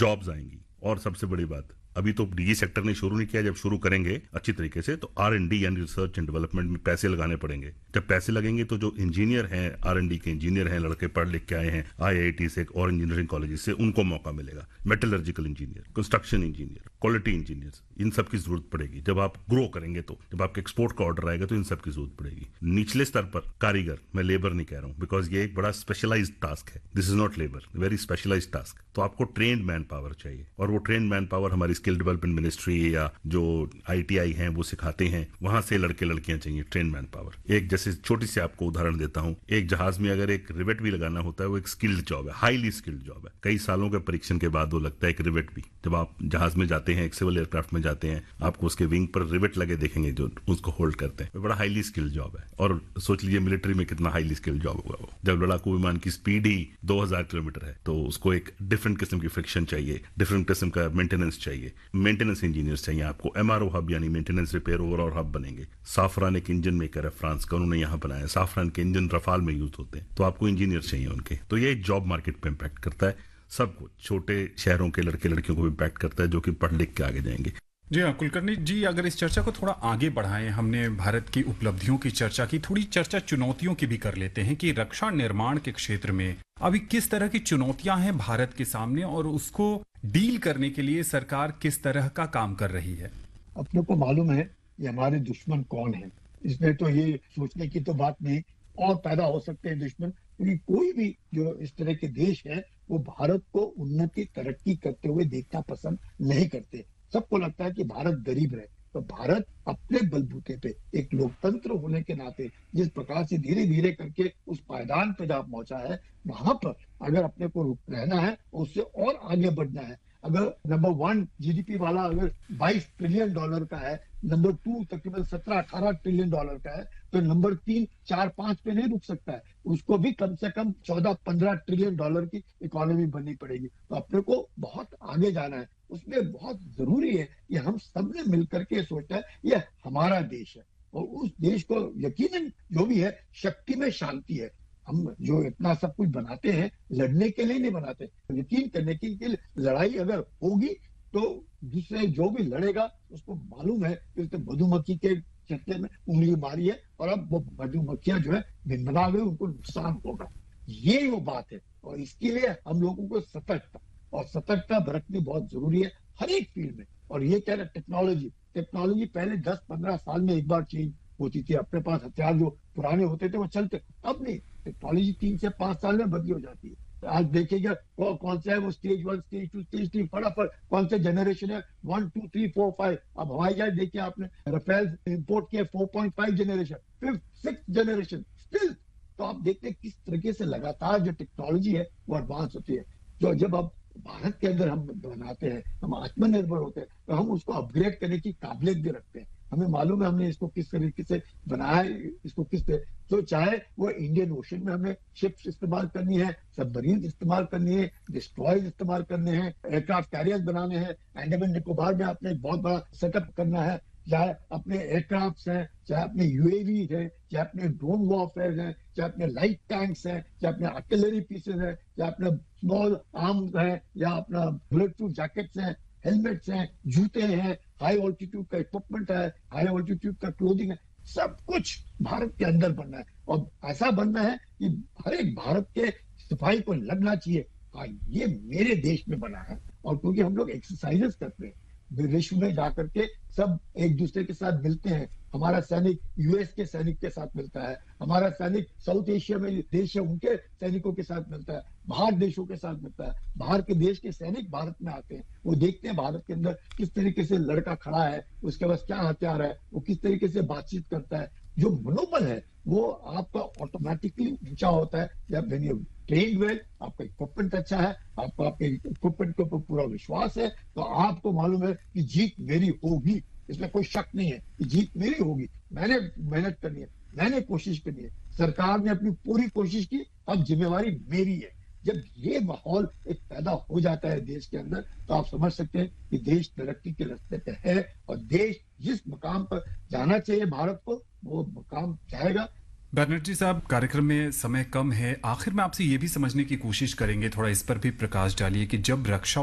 Jobs आएंगी। और सबसे बड़ी बात, अभी तो निजी सेक्टर ने शुरू नहीं किया, जब शुरू करेंगे अच्छी तरीके से तो R&D यानी रिसर्च एंड डेवलपमेंट में पैसे लगाने पड़ेंगे। जब पैसे लगेंगे तो जो इंजीनियर हैं, R&D के इंजीनियर हैं, लड़के पढ़ लिख के आए हैं IIT से और इंजीनियरिंग कॉलेज से, उनको मौका मिलेगा। Metallurgical engineer, construction engineer, quality engineer, इन सब की जरूरत पड़ेगी। जब आप ग्रो करेंगे तो जब आपके एक्सपोर्ट का ऑर्डर आएगा तो इन सब की जरूरत पड़ेगी। निचले स्तर पर कारीगर, मैं लेबर नहीं कह रहा हूँ, बिकॉज ये एक बड़ा स्पेशलाइज्ड टास्क है। This is not labour, very specialised task. तो आपको ट्रेन्ड मैन पावर चाहिए, और वो ट्रेन्ड मैन पावर हमारी स्किल डेवलपमेंट मिनिस्ट्री या जो ITI हैं वो सिखाते हैं, वहां से लड़के लड़कियां चाहिए, ट्रेन मैन पावर। एक जैसे छोटी सी आपको उदाहरण देता हूं, एक जहाज में अगर एक रिवेट भी लगाना होता है, वो एक स्किल्ड जॉब है, हाईली स्किल्ड जॉब है। कई सालों के परीक्षण के बाद वो लगता है एक रिवेट भी। जब आप जहाज में जाते हैं, एक सिविल एयरक्राफ्ट में जाते हैं, आपको उसके विंग पर रिवेट लगे देखेंगे जो उसको होल्ड करते हैं। बड़ा हाईली स्किल्ड जॉब है। और सोच लीजिए मिलिट्री में कितना हाईली स्किल्ड जॉब होगा वो। जब लड़ाकू विमान की स्पीड ही 2000 किलोमीटर है तो उसको एक डिफरेंट किस्म की फ्रिक्शन चाहिए, डिफरेंट किस्म का मेंटेनेंस चाहिए, मेंटेनेंस इंजीनियर्स चाहिए आपको। MRO हब यानी मेंटेनेंस रिपेयर ओवरऑल हब बनेंगे। साफरान एक इंजन मेकर है फ्रांस का, उन्होंने यहाँ बनाया। साफरान के इंजन रफाल में यूज होते हैं, तो आपको इंजीनियर चाहिए उनके। तो ये जॉब मार्केट पे इम्पैक्ट करता है सबको, छोटे शहरों के लड़के लड़कियों को भी इम्पैक्ट करता है जो कि पढ़ लिख के आगे जाएंगे। जी हाँ कुलकर्णी जी, अगर इस चर्चा को थोड़ा आगे बढ़ाएं, हमने भारत की उपलब्धियों की चर्चा की, थोड़ी चर्चा चुनौतियों की भी कर लेते हैं कि रक्षा निर्माण के क्षेत्र में अभी किस तरह की चुनौतियां हैं भारत के सामने, और उसको डील करने के लिए सरकार किस तरह का काम कर रही है। अपने को मालूम है कि हमारे दुश्मन कौन है, इसमें तो ये सोचने की तो बात नहीं। और पैदा हो सकते हैं दुश्मन, क्योंकि कोई भी जो इस तरह के देश है वो भारत को उन्नति तरक्की करते हुए देखना पसंद नहीं करते। सबको लगता है कि भारत गरीब रहे। तो भारत अपने बलबूते पे एक लोकतंत्र होने के नाते जिस प्रकार से धीरे धीरे करके उस पायदान पे जहाँ पहुंचा है, वहां पर अगर अपने को रहना है, उससे और आगे बढ़ना है। अगर नंबर 1 GDP वाला अगर $22 ट्रिलियन का है, नंबर 2 तकरीबन 17-18 ट्रिलियन का है, तो नंबर 3, 4, 5 पे नहीं रुक सकता है। उसको भी कम से कम 14-15 ट्रिलियन की इकोनॉमी बननी पड़ेगी। तो अपने को बहुत आगे जाना है। उसमें बहुत जरूरी है कि हम सब ने मिलकर के सोचना है ये हमारा देश है, और उस देश को यकीनन जो भी है, शक्ति में शांति है। हम जो इतना सब कुछ बनाते हैं लड़ने के लिए नहीं बनाते, यकीन करने के लिए। लड़ाई अगर होगी तो दूसरे जो भी लड़ेगा उसको मालूम है कि उसने मधुमक्खी के चक्कर में उंगली मारी है, और अब वो मधुमक्खियां जो है भिनभिना गई, उनको नुकसान होगा। ये वो बात है, और इसके लिए हम लोगों को सतर्कता बरतनी बहुत जरूरी है हर एक फील्ड में। और ये कह रहे टेक्नोलॉजी पहले 10-15 साल में एक बार चेंज होती थी। अपने पास हथियार जो पुराने होते थे वो चलते, अब नहीं। टेक्नोलॉजी 3 से 5 साल में बदली हो जाती है। तो आज देखिएगा कौन सा है वो स्टेज 1, स्टेज 2, स्टेज 3, फटाफट कौन से जनरेशन है 1, 2, 3, 4, 5। अब हवाई जहाज देखिए आपने, राफेल इंपोर्ट किया 4.5 generation, 5th 6th generation still. तो आप देखते हैं किस तरीके से लगातार जो टेक्नोलॉजी है वो एडवांस होती है। जो जब अब भारत के अंदर हम बनाते हैं, हम आत्मनिर्भर होते हैं, तो हम उसको अपग्रेड करने की काबिलियत भी रखते हैं। हमें मालूम है हमने इसको किस तरीके से बनाया है, इसको किस तरह। तो चाहे वो इंडियन ओशन में हमें शिप्स इस्तेमाल करनी है, सबमरीन इस्तेमाल करनी है, डिस्ट्रॉयर्स इस्तेमाल करने हैं, एयरक्राफ्ट कैरियर्स बनाने हैं, अंडमान निकोबार में आपने एक बहुत बड़ा सेटअप करना है, चाहे अपने एयरक्राफ्ट हैं, चाहे अपने UAV हैं, चाहे अपने ड्रोन वॉरफेयर हैं, चाहे अपने लाइट टैंक्स हैं, चाहे अपने आर्टिलरी पीसेस हैं, चाहे अपने स्मॉल आर्म्स हैं, या अपना बुलेट प्रूफ जैकेट्स हैं, हेलमेट्स हैं, जूते हैं, हाई ऑल्टीट्यूड का इक्विपमेंट है, हाई ऑल्टीट्यूड का क्लोथिंग है, सब कुछ भारत के अंदर बनना है। और ऐसा बनना है कि हर एक भारत के सिपाही को लगना चाहिए, हाँ ये मेरे देश में बना है। और क्योंकि हम लोग एक्सरसाइजेस करते हैं, विश्व में जाकर के सब एक दूसरे के साथ मिलते हैं। हमारा सैनिक US के सैनिक के साथ मिलता है, हमारा सैनिक साउथ एशिया में देश है उनके सैनिकों के साथ मिलता है, बाहर देशों के साथ मिलता है। बाहर के देश के सैनिक भारत में आते हैं, वो देखते हैं भारत के अंदर किस तरीके से लड़का खड़ा है, उसके पास क्या हथियार है, वो किस तरीके से बातचीत करता है। जो मनोबल है वो आपका ऑटोमेटिकली ऊंचा होता है जब वेन यू ट्रेन वेल, आपका इक्विपमेंट अच्छा है, आपको आपके इक्विपमेंट के ऊपर पूरा विश्वास है, तो आपको मालूम है कि जीत मेरी होगी। इसमें कोई शक नहीं है कि जीत मेरी होगी। मैंने मेहनत करनी है, मैंने कोशिश करनी है, सरकार ने अपनी पूरी कोशिश की, अब जिम्मेवारी मेरी है। जब ये माहौल एक पैदा हो जाता है देश के अंदर, तो आप समझ सकते हैं कि देश तरक्की के रास्ते पे है, और देश जिस मकाम पर जाना चाहिए भारत को, वो मकाम जाएगा। बैनर्जी साहब, कार्यक्रम में समय कम है, आखिर में आपसे ये भी समझने की कोशिश करेंगे, थोड़ा इस पर भी प्रकाश डालिए कि जब रक्षा